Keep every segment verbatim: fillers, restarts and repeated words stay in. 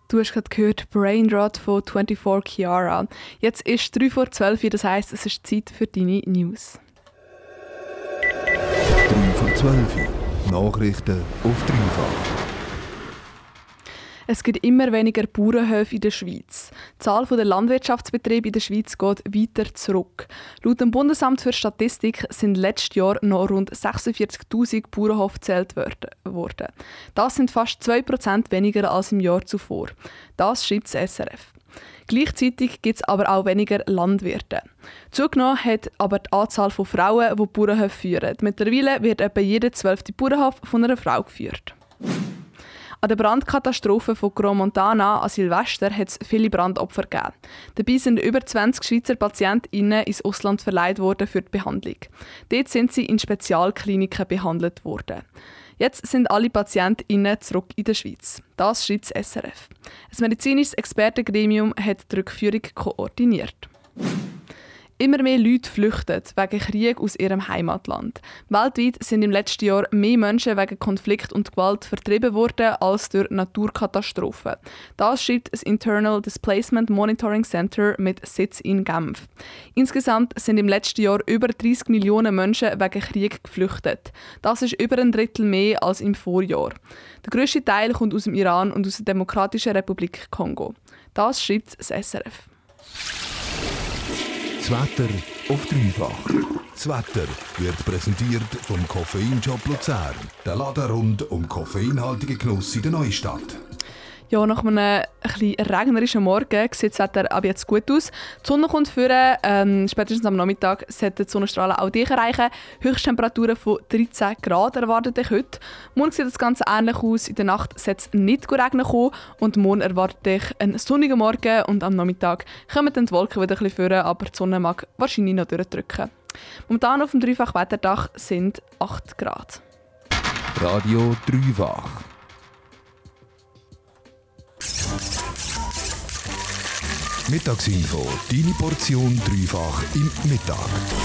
Du hast gerade gehört Brainrot von vierundzwanzig Chiara. Jetzt ist drei vor zwölf, das heisst, es ist Zeit für deine News. drei vor zwölf. Nachrichten auf dreifach. Es gibt immer weniger Bauernhöfe in der Schweiz. Die Zahl der Landwirtschaftsbetriebe in der Schweiz geht weiter zurück. Laut dem Bundesamt für Statistik sind letztes Jahr noch rund sechsundvierzigtausend Bauernhöfe gezählt worden. Das sind fast zwei Prozent weniger als im Jahr zuvor. Das schreibt das S R F. Gleichzeitig gibt es aber auch weniger Landwirte. Zugenommen hat aber die Anzahl von Frauen, die Bauernhöfe führen. Mittlerweile wird etwa jeder zwölfte Bauernhof von einer Frau geführt. An der Brandkatastrophe von Gromontana an Silvester hat es viele Brandopfer gegeben. Dabei sind über zwanzig Schweizer PatientInnen ins Ausland verleiht worden für die Behandlung. Dort sind sie in Spezialkliniken behandelt worden. Jetzt sind alle PatientInnen zurück in der Schweiz. Das schreibt das S R F. Ein medizinisches Expertengremium hat die Rückführung koordiniert. Immer mehr Leute flüchten wegen Krieg aus ihrem Heimatland. Weltweit sind im letzten Jahr mehr Menschen wegen Konflikt und Gewalt vertrieben worden als durch Naturkatastrophen. Das schreibt das Internal Displacement Monitoring Center mit Sitz in Genf. Insgesamt sind im letzten Jahr über dreißig Millionen Menschen wegen Krieg geflüchtet. Das ist über ein Drittel mehr als im Vorjahr. Der grösste Teil kommt aus dem Iran und aus der Demokratischen Republik Kongo. Das schreibt das S R F. Das Wetter auf dreifach. Das Wetter wird präsentiert vom Koffeinshop Luzern. Der Laden rund um koffeinhaltige Genuss in der Neustadt. Ja, nach einem etwas regnerischen Morgen sieht das Wetter ab jetzt gut aus. Die Sonne kommt führen, ähm, spätestens am Nachmittag sollten die Sonnenstrahlen auch dich erreichen. Höchsttemperaturen von dreizehn Grad erwartet dich heute. Morgen sieht das Ganze ähnlich aus. In der Nacht soll es nicht regnen kommen und morgen erwartet dich ein sonniger Morgen und am Nachmittag kommen dann die Wolken wieder ein bisschen führen, aber die Sonne mag wahrscheinlich noch durchdrücken. Momentan auf dem Dreifach-Wetterdach sind acht Grad. Radio Dreifach. Mittagsinfo, deine Portion dreifach im Mittag.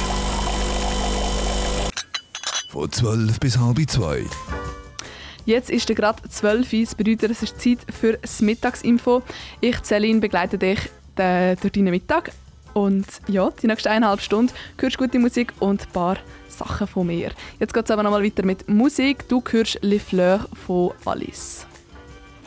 Von zwölf bis halb zwei. Jetzt ist es gerade zwölf Uhr, das bedeutet, es ist Zeit für das Mittagsinfo. Ich, Celine, begleite dich äh, durch deinen Mittag. Und ja, die nächste eineinhalb Stunden hörst du gute Musik und ein paar Sachen von mir. Jetzt geht es aber noch mal weiter mit Musik. Du hörst «Les Fleurs» von Alice.